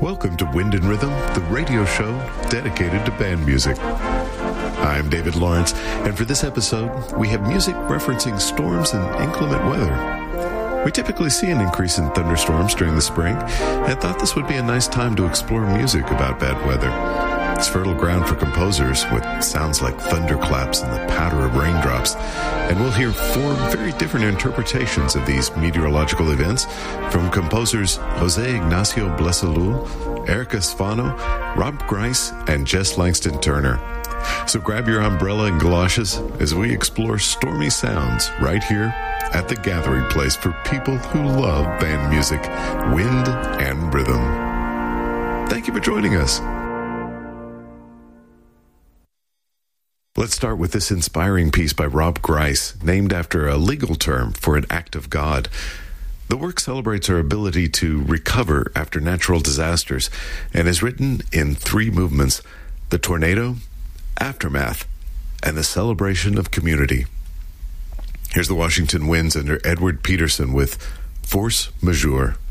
Welcome to Wind and Rhythm, the radio show dedicated to band music. I'm David Lawrence, and for this episode, we have music referencing storms and inclement weather. We typically see an increase in thunderstorms during the spring, and thought this would be a nice time to explore music about bad weather. It's fertile ground for composers with sounds like thunderclaps and the patter of raindrops, and we'll hear four very different interpretations of these meteorological events from composers Jose Ignacio Blesalul, Erica Sfano, Rob Grice, and Jess Langston Turner. So grab your umbrella and galoshes as we explore stormy sounds right here at the gathering place for people who love band music, wind and rhythm. Thank you for joining us. Let's start with this inspiring piece by Rob Grice, named after a legal term for an act of God. The work celebrates our ability to recover after natural disasters and is written in three movements: the tornado, aftermath, and the celebration of community. Here's the Washington Winds under Edward Peterson with Force Majeure.